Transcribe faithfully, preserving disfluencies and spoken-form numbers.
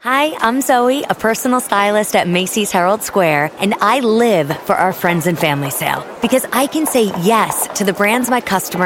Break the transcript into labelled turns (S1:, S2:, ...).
S1: Hi, I'm Zoe, a personal stylist at Macy's Herald Square, and I live for our friends and family sale because I can say yes to the brands my customers